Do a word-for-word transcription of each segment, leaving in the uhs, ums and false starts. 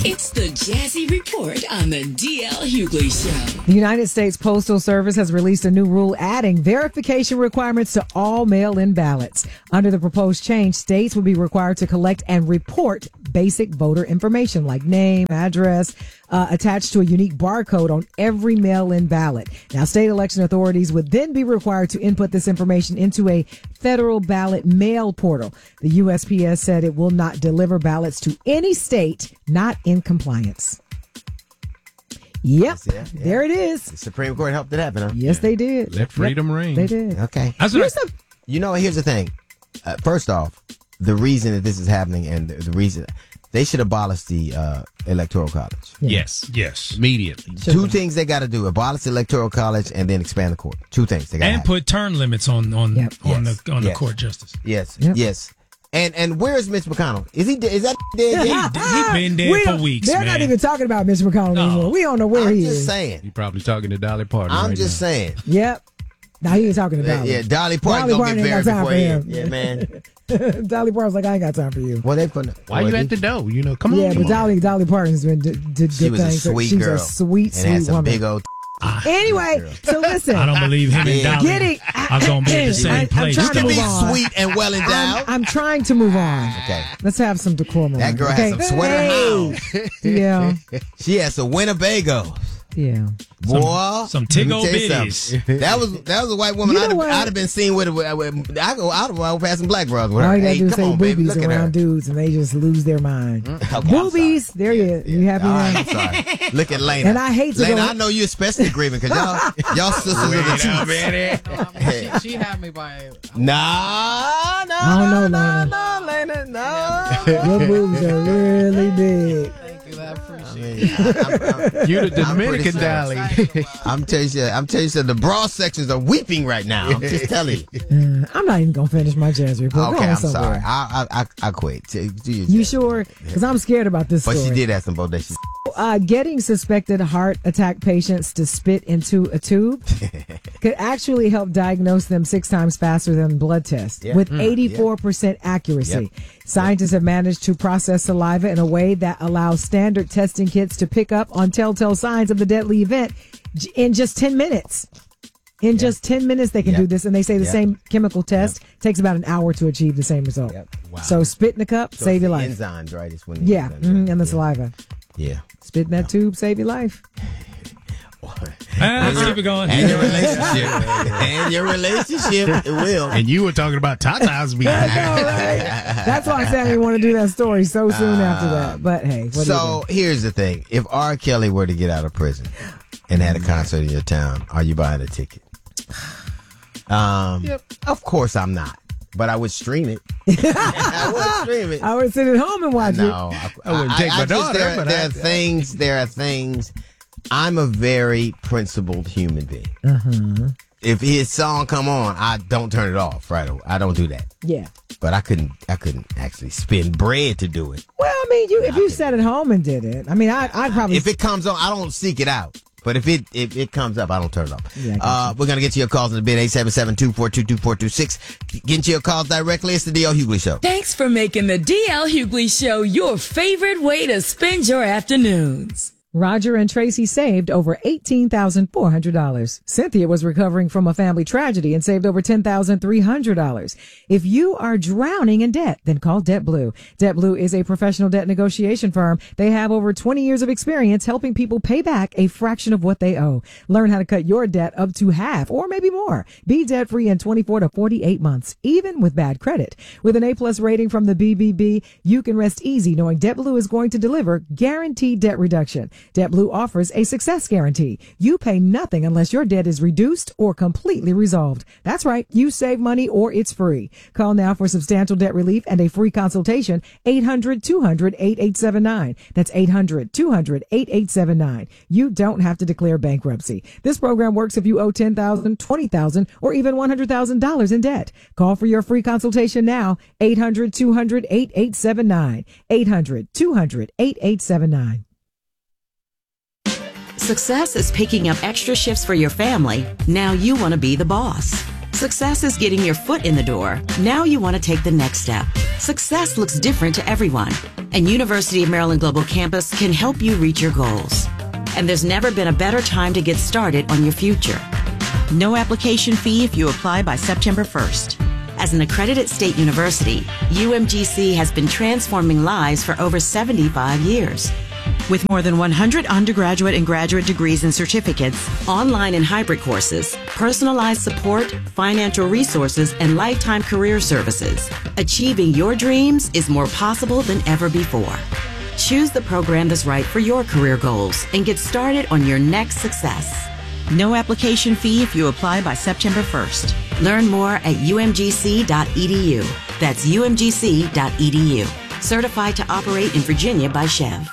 It's the Jazzy Report on the D L Hughley Show. The United States Postal Service has released a new rule adding verification requirements to all mail-in ballots. Under the proposed change, states will be required to collect and report basic voter information like name, address, uh, attached to a unique barcode on every mail-in ballot. Now, state election authorities would then be required to input this information into a federal ballot mail portal. The U S P S said it will not deliver ballots to any state not in compliance. Yep, yeah. There it is. The Supreme Court helped it happen, huh? Yes, they did. Let freedom yep, reign. They did. Okay. Here's the, you know, here's the thing. Uh, first off, the reason that this is happening and the, the reason they should abolish the uh, Electoral College. Yeah. Yes, yes, immediately. Two things they got to do: abolish the Electoral College and then expand the court. Two things they got to and put term limits on on yep. on yes. the on yes. the court justice. Yes, yep. yes. And and where is Mitch McConnell? Is he is that dead? He, he been dead for weeks. They're man. not even talking about Mitch McConnell no. anymore. We don't know where I'm he is. I'm is. just saying. He's probably talking to Dolly Parton. I'm right just now. saying. Yep. Now he ain't talking to Dolly. Yeah, yeah Dolly Parton Dolly gonna Parton get ain't buried got time before for him. him. Yeah, man. Dolly Parton's like, I ain't got time for you. Well, they put. Why you at the door? You know, come yeah, on. Yeah, but Dolly Dolly Parton's been did good she was things. a sweet She's girl. a sweet, and sweet had some woman. Big old. Anyway, so listen. I don't believe him and Dolly Getting, are going to be in the same I, place. You can be on. sweet and well endowed. I'm, I'm trying to move on. Okay. Let's have some decorum. That girl okay. has some sweater hey. hounds. Yeah. She has some Winnebago. Yeah. Boy, some, some tiggle bitties. That was that was a white woman. You know I'd, have, what? I'd have been seen with. with, with I go out of passing black brothers with her. All you gotta Hey, do is come say on, baby, boobies look at her. around dudes, and they just lose their mind. Okay, Boobies. There you. Yeah. You happy All now? right, I'm sorry. Look at Lena. And I hate to Lena, go- I know you especially grieving because y'all y'all sisters of the truth. No, I mean, she, she had me by. Nah, no, I don't no, know, no, Lena, no. Your boobs are really big. Thank you, I appreciate I mean, I'm, I'm, You the Dominican I'm Dolly. I'm telling you, I'm telling you, the bra sections are weeping right now. I'm just telling you. Uh, I'm not even gonna finish my jazz report. Okay, Go on I'm somewhere. sorry. I I I, I quit. Do your You jazz. sure? Because I'm scared about this But story. she did have some bodacious. Uh, getting suspected heart attack patients to spit into a tube could actually help diagnose them six times faster than blood tests Yeah. with Mm, eighty-four percent accuracy. Yep. Scientists have managed to process saliva in a way that allows standard testing kits to pick up on telltale signs of the deadly event j- in just ten minutes. In just ten minutes, they can Yep. do this, and they say the Yep. same chemical test takes about an hour to achieve the same result. Yep. Wow. So spit in a cup, So save it's your the life. Enzymes, right? It's when the Yeah, enzymes, mhm, right? and the Yeah. saliva. Yeah. Spit in that tube, save your life. Ah, let's keep it going. And your relationship. and your relationship. It will. And you were talking about Tata's being. I know, right? That's why I said I didn't want to do that story so soon after that. But hey, what So here's the thing. If R. Kelly were to get out of prison and had a concert in your town, are you buying a ticket? Um, yep. Of course I'm not. But I would stream it. I would stream it. I would sit at home and watch No, it. I, I wouldn't take my just- daughter, There, but there I- are things. There are things. I'm a very principled human being. Uh-huh. If his song come on, I don't turn it off right away. I don't do that. Yeah. But I couldn't. I couldn't actually spend bread to do it. Well, I mean, you if you sat at home and did it, I mean, I, I'd probably. If it comes on, I don't seek it out. But if it if it comes up, I don't turn it off. Yeah, I got uh, we're gonna get to your calls in a bit. eight seven seven, two four two, two four two six. Getting to your calls directly. It's the D L Hughley Show. Thanks for making the D L Hughley Show your favorite way to spend your afternoons. Roger and Tracy saved over eighteen thousand four hundred dollars. Cynthia was recovering from a family tragedy and saved over ten thousand three hundred dollars. If you are drowning in debt, then call DebtBlue. DebtBlue is a professional debt negotiation firm. They have over twenty years of experience helping people pay back a fraction of what they owe. Learn how to cut your debt up to half or maybe more. Be debt-free in twenty-four to forty-eight months, even with bad credit. With an A-plus rating from the B B B, you can rest easy knowing DebtBlue is going to deliver guaranteed debt reduction. DebtBlue offers a success guarantee. You pay nothing unless your debt is reduced or completely resolved. That's right. You save money or it's free. Call now for substantial debt relief and a free consultation. eight hundred, two hundred, eighty-eight seventy-nine. That's eight hundred, two hundred, eighty-eight seventy-nine. You don't have to declare bankruptcy. This program works if you owe ten thousand dollars, twenty thousand dollars, or even one hundred thousand dollars in debt. Call for your free consultation now. eight hundred, two hundred, eighty-eight seventy-nine. eight hundred, two hundred, eighty-eight seventy-nine. Success is picking up extra shifts for your family. Now you want to be the boss. Success is getting your foot in the door. Now you want to take the next step. Success looks different to everyone, and University of Maryland Global Campus can help you reach your goals. And there's never been a better time to get started on your future. No application fee if you apply by September first. As an accredited state university, U M G C has been transforming lives for over seventy-five years. With more than one hundred undergraduate and graduate degrees and certificates, online and hybrid courses, personalized support, financial resources, and lifetime career services, achieving your dreams is more possible than ever before. Choose the program that's right for your career goals and get started on your next success. No application fee if you apply by September first. Learn more at U M G C dot E D U. That's U M G C dot E D U. Certified to operate in Virginia by Chev.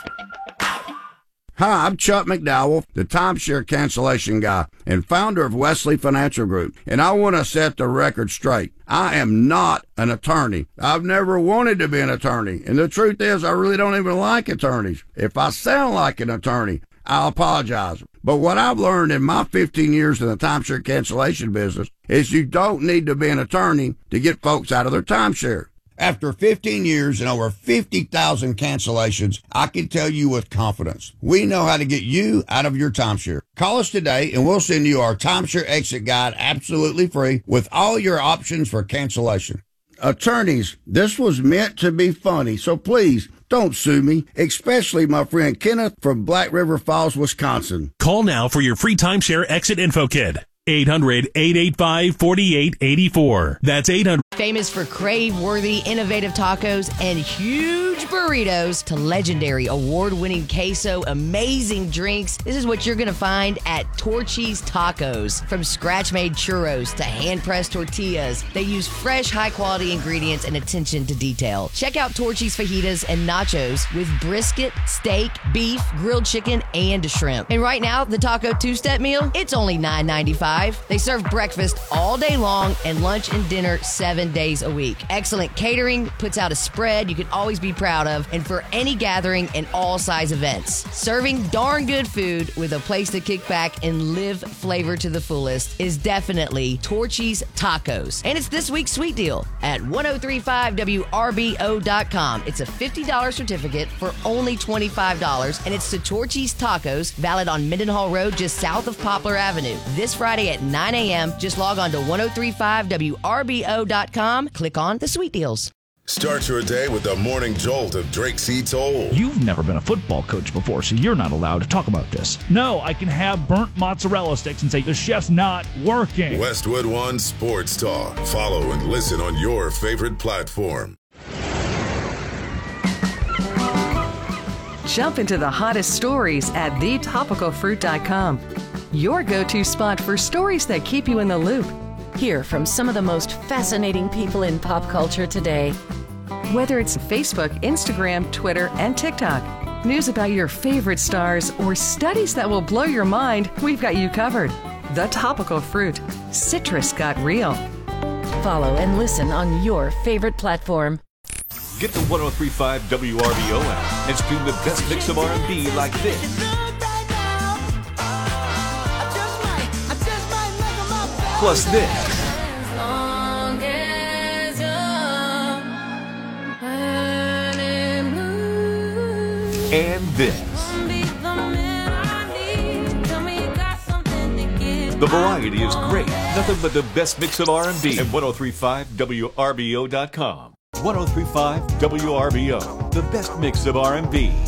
Hi, I'm Chuck McDowell, the timeshare cancellation guy and founder of Wesley Financial Group, and I want to set the record straight. I am not an attorney. I've never wanted to be an attorney, and the truth is I really don't even like attorneys. If I sound like an attorney, I'll apologize. But what I've learned in my fifteen years in the timeshare cancellation business is you don't need to be an attorney to get folks out of their timeshare. After fifteen years and over fifty thousand cancellations, I can tell you with confidence, we know how to get you out of your timeshare. Call us today and we'll send you our timeshare exit guide absolutely free with all your options for cancellation. Attorneys, this was meant to be funny, so please don't sue me, especially my friend Kenneth from Black River Falls, Wisconsin. Call now for your free timeshare exit info kit. eight hundred, eight eight five, four eight eight four. That's eight hundred. Famous for crave-worthy, innovative tacos and huge burritos to legendary award-winning queso, amazing drinks. This is what you're going to find at Torchy's Tacos. From scratch-made churros to hand-pressed tortillas, they use fresh, high-quality ingredients and attention to detail. Check out Torchy's fajitas and nachos with brisket, steak, beef, grilled chicken, and shrimp. And right now, the taco two-step meal, it's only nine ninety-five. They serve breakfast all day long and lunch and dinner seven days a week. Excellent catering, puts out a spread you can always be proud of, and for any gathering and all size events. Serving darn good food with a place to kick back and live flavor to the fullest is definitely Torchy's Tacos. And it's this week's sweet deal at ten thirty-five W R B O dot com. It's a fifty dollars certificate for only twenty-five dollars, and it's to Torchy's Tacos, valid on Mendenhall Road just south of Poplar Avenue. This Friday at nine a.m., just log on to ten thirty-five W R B O dot com. Click on the sweet deals. Start your day with the morning jolt of Drake C. Toll. You've never been a football coach before, so you're not allowed to talk about this. No, I can have burnt mozzarella sticks and say the chef's not working. Westwood One Sports Talk. Follow and listen on your favorite platform. Jump into the hottest stories at the topical fruit dot com. Your go-to spot for stories that keep you in the loop. Hear from some of the most fascinating people in pop culture today. Whether it's Facebook, Instagram, Twitter, and TikTok, news about your favorite stars, or studies that will blow your mind, we've got you covered. The Topical Fruit. Citrus got real. Follow and listen on your favorite platform. Get the ten thirty-five W R B O app and stream the best mix of R and B like this. Plus this. And this. The variety is great. Nothing but the best mix of R and B at ten thirty-five W R B O dot com. ten thirty-five W R B O, the best mix of R and B.